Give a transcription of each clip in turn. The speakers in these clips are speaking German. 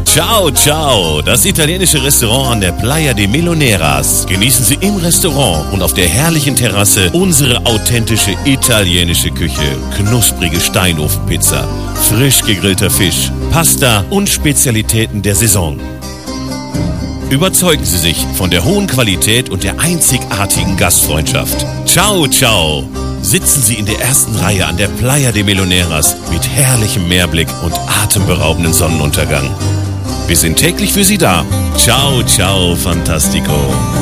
Ciao, ciao, das italienische Restaurant an der Playa de Meloneras. Genießen Sie im Restaurant und auf der herrlichen Terrasse unsere authentische italienische Küche. Knusprige Steinofenpizza, frisch gegrillter Fisch, Pasta und Spezialitäten der Saison. Überzeugen Sie sich von der hohen Qualität und der einzigartigen Gastfreundschaft. Ciao, ciao. Sitzen Sie in der ersten Reihe an der Playa de Meloneras mit herrlichem Meerblick und atemberaubenden Sonnenuntergang. Wir sind täglich für Sie da. Ciao, ciao, fantastico.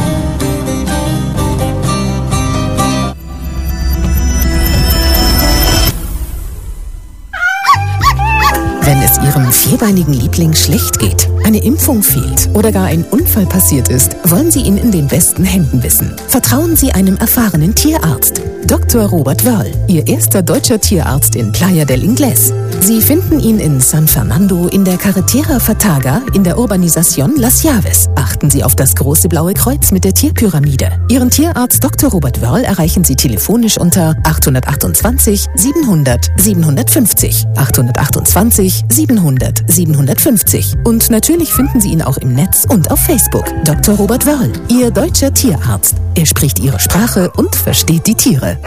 Wenn es Ihrem vierbeinigen Liebling schlecht geht, eine Impfung fehlt oder gar ein Unfall passiert ist, wollen Sie ihn in den besten Händen wissen. Vertrauen Sie einem erfahrenen Tierarzt. Dr. Robert Wörl, Ihr erster deutscher Tierarzt in Playa del Ingles. Sie finden ihn in San Fernando, in der Carretera Fataga, in der Urbanización Las Llaves. Achten Sie auf das große blaue Kreuz mit der Tierpyramide. Ihren Tierarzt Dr. Robert Wörl erreichen Sie telefonisch unter 828 700 750. 828 700 750. Und natürlich finden Sie ihn auch im Netz und auf Facebook. Dr. Robert Wörl, Ihr deutscher Tierarzt. Er spricht Ihre Sprache und versteht die Tiere.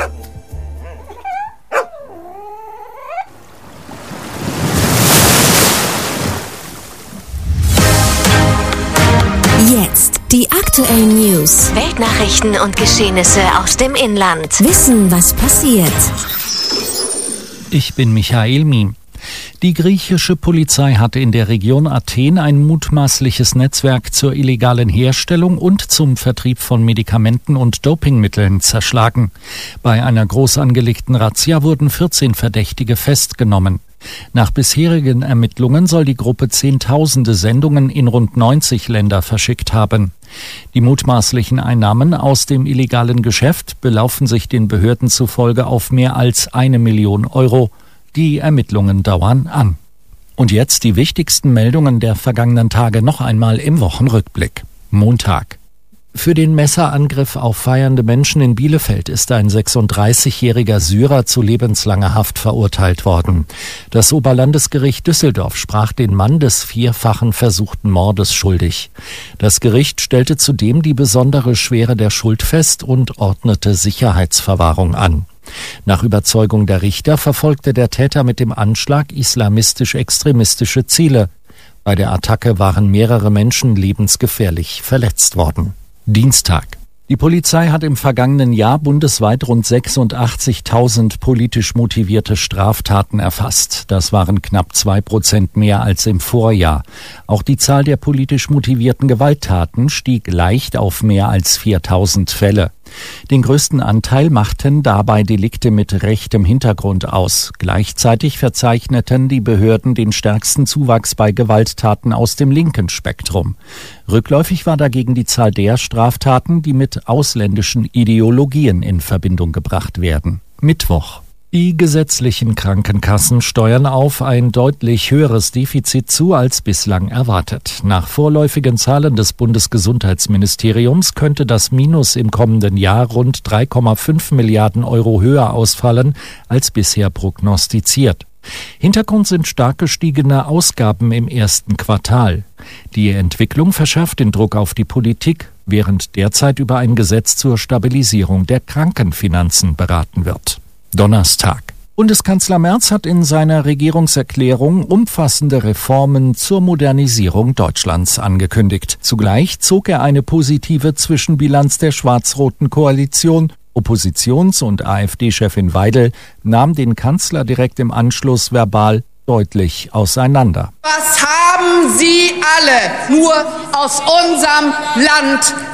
Jetzt die aktuellen News, Weltnachrichten und Geschehnisse aus dem Inland. Wissen, was passiert. Ich bin Michael Miem. Die griechische Polizei hatte in der Region Athen ein mutmaßliches Netzwerk zur illegalen Herstellung und zum Vertrieb von Medikamenten und Dopingmitteln zerschlagen. Bei einer groß angelegten Razzia wurden 14 Verdächtige festgenommen. Nach bisherigen Ermittlungen soll die Gruppe Zehntausende Sendungen in rund 90 Länder verschickt haben. Die mutmaßlichen Einnahmen aus dem illegalen Geschäft belaufen sich den Behörden zufolge auf mehr als 1 Million Euro. Die Ermittlungen dauern an. Und jetzt die wichtigsten Meldungen der vergangenen Tage noch einmal im Wochenrückblick. Montag. Für den Messerangriff auf feiernde Menschen in Bielefeld ist ein 36-jähriger Syrer zu lebenslanger Haft verurteilt worden. Das Oberlandesgericht Düsseldorf sprach den Mann des 4-fachen versuchten Mordes schuldig. Das Gericht stellte zudem die besondere Schwere der Schuld fest und ordnete Sicherheitsverwahrung an. Nach Überzeugung der Richter verfolgte der Täter mit dem Anschlag islamistisch-extremistische Ziele. Bei der Attacke waren mehrere Menschen lebensgefährlich verletzt worden. Dienstag. Die Polizei hat im vergangenen Jahr bundesweit rund 86.000 politisch motivierte Straftaten erfasst. Das waren knapp 2% mehr als im Vorjahr. Auch die Zahl der politisch motivierten Gewalttaten stieg leicht auf mehr als 4.000 Fälle. Den größten Anteil machten dabei Delikte mit rechtem Hintergrund aus. Gleichzeitig verzeichneten die Behörden den stärksten Zuwachs bei Gewalttaten aus dem linken Spektrum. Rückläufig war dagegen die Zahl der Straftaten, die mit ausländischen Ideologien in Verbindung gebracht werden. Mittwoch. Die gesetzlichen Krankenkassen steuern auf ein deutlich höheres Defizit zu als bislang erwartet. Nach vorläufigen Zahlen des Bundesgesundheitsministeriums könnte das Minus im kommenden Jahr rund 3,5 Milliarden Euro höher ausfallen als bisher prognostiziert. Hintergrund sind stark gestiegene Ausgaben im ersten Quartal. Die Entwicklung verschärft den Druck auf die Politik, während derzeit über ein Gesetz zur Stabilisierung der Krankenfinanzen beraten wird. Donnerstag. Bundeskanzler Merz hat in seiner Regierungserklärung umfassende Reformen zur Modernisierung Deutschlands angekündigt. Zugleich zog er eine positive Zwischenbilanz der schwarz-roten Koalition. Oppositions- und AfD-Chefin Weidel nahm den Kanzler direkt im Anschluss verbal deutlich auseinander. Was haben Sie alle nur aus unserem Land